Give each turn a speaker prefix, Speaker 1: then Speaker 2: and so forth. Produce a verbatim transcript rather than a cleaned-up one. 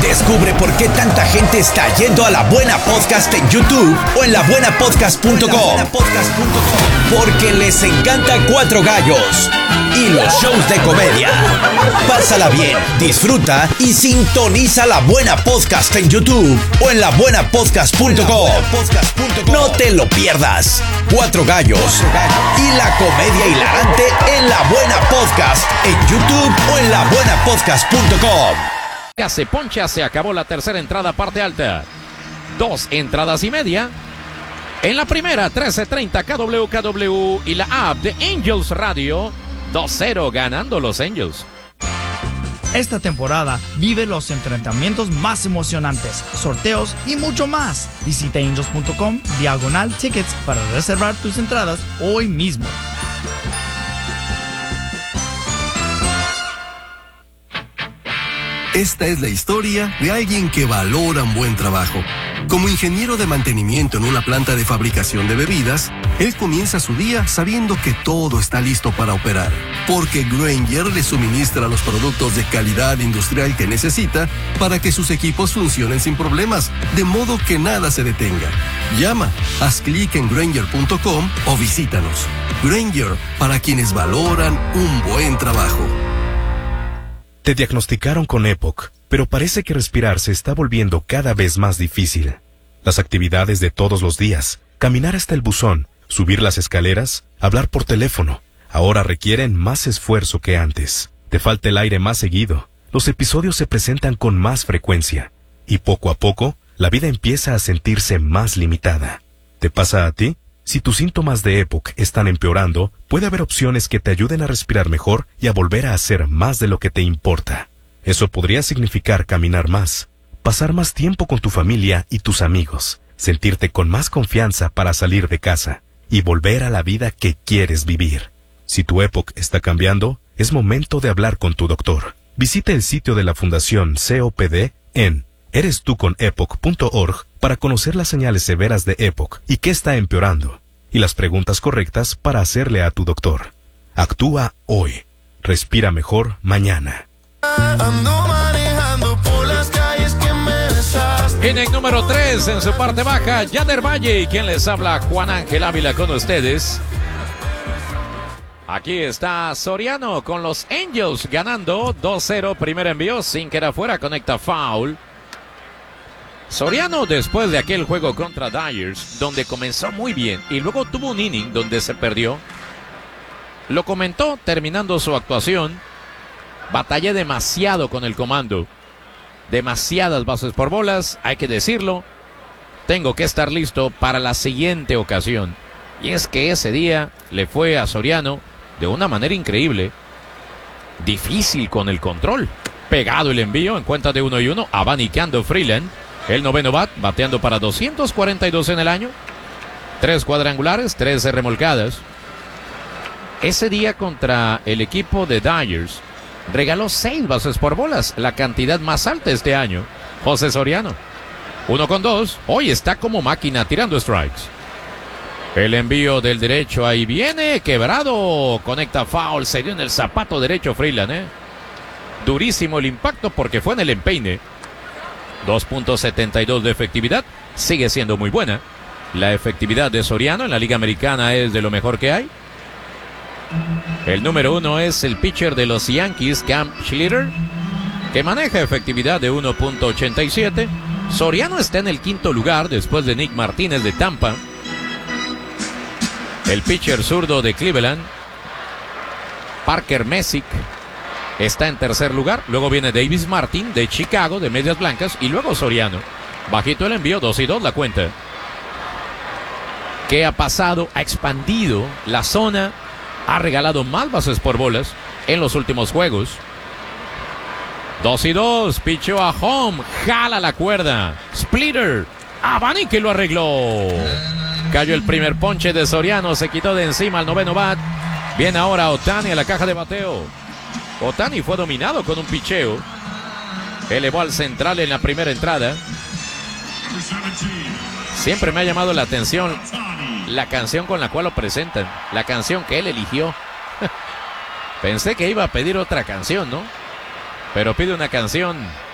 Speaker 1: Descubre por qué tanta gente está yendo a La Buena Podcast en YouTube o en la buena podcast punto com. Porque les encanta Cuatro Gallos y los shows de comedia. Pásala bien, disfruta y sintoniza La Buena Podcast en YouTube o en la buena podcast punto com. No te lo pierdas. Cuatro Gallos y la comedia hilarante en La Buena Podcast en YouTube o en la buena podcast punto com.
Speaker 2: Ya se poncha, se acabó la tercera entrada, parte alta. Dos entradas y media. En la primera, trece treinta K W K W y la app de Angels Radio. dos cero ganando los Angels.
Speaker 3: Esta temporada vive los enfrentamientos más emocionantes, sorteos y mucho más. Visita angels punto com diagonal tickets para reservar tus entradas hoy mismo.
Speaker 4: Esta es la historia de alguien que valora un buen trabajo. Como ingeniero de mantenimiento en una planta de fabricación de bebidas, él comienza su día sabiendo que todo está listo para operar, porque Grainger le suministra los productos de calidad industrial que necesita para que sus equipos funcionen sin problemas, de modo que nada se detenga. Llama, haz clic en grainger punto com o visítanos. Grainger, para quienes valoran un buen trabajo.
Speaker 5: Te diagnosticaron con E P O C, pero parece que respirar se está volviendo cada vez más difícil. Las actividades de todos los días, caminar hasta el buzón, subir las escaleras, hablar por teléfono, ahora requieren más esfuerzo que antes. Te falta el aire más seguido, los episodios se presentan con más frecuencia, y poco a poco, la vida empieza a sentirse más limitada. ¿Te pasa a ti? Si tus síntomas de E P O C están empeorando, puede haber opciones que te ayuden a respirar mejor y a volver a hacer más de lo que te importa. Eso podría significar caminar más, pasar más tiempo con tu familia y tus amigos, sentirte con más confianza para salir de casa y volver a la vida que quieres vivir. Si tu E P O C está cambiando, es momento de hablar con tu doctor. Visita el sitio de la Fundación C O P D en eres tú con epoc punto org para conocer las señales severas de E P O C y qué está empeorando, y las preguntas correctas para hacerle a tu doctor. Actúa hoy. Respira mejor mañana.
Speaker 6: Ando manejando por las calles que me besaste.
Speaker 2: En el número tres, en su parte baja, Yader Valle, y quien les habla, Juan Ángel Ávila con ustedes. Aquí está Soriano con los Angels ganando dos cero, primer envío, sin que era fuera, conecta foul. Soriano, después de aquel juego contra Dyers, donde comenzó muy bien y luego tuvo un inning donde se perdió, lo comentó terminando su actuación: batallé demasiado con el comando, demasiadas bases por bolas, hay que decirlo, tengo que estar listo para la siguiente ocasión. Y es que ese día le fue a Soriano de una manera increíble, difícil con el control, pegado el envío en cuenta de uno y uno, abanicando Freeland. El noveno bat, bateando para doscientos cuarenta y dos en el año. Tres cuadrangulares, trece remolcadas. Ese día contra el equipo de Dyers, regaló seis bases por bolas, la cantidad más alta este año. José Soriano. Uno con dos, hoy está como máquina tirando strikes. El envío del derecho, ahí viene, quebrado. Conecta foul, se dio en el zapato derecho Freeland, ¿eh? Durísimo el impacto porque fue en el empeine. dos punto setenta y dos de efectividad, sigue siendo muy buena. La efectividad de Soriano en la Liga Americana es de lo mejor que hay. El número uno es el pitcher de los Yankees, Cam Schlitter, que maneja efectividad de uno punto ochenta y siete. Soriano está en el quinto lugar después de Nick Martínez de Tampa. El pitcher zurdo de Cleveland, Parker Messick, está en tercer lugar. Luego viene Davis Martin de Chicago, de Medias Blancas, y luego Soriano. Bajito el envío, dos y dos la cuenta. ¿Qué ha pasado? Ha expandido la zona, ha regalado más bases por bolas en los últimos juegos. dos y dos, pichó a home, jala la cuerda. Splitter, Abani que lo arregló. Cayó el primer ponche de Soriano, se quitó de encima al noveno bat. Viene ahora Ohtani a la caja de bateo. Ohtani fue dominado con un picheo. Elevó al central en la primera entrada. Siempre me ha llamado la atención la canción con la cual lo presentan. La canción que él eligió. Pensé que iba a pedir otra canción, ¿no? Pero pide una canción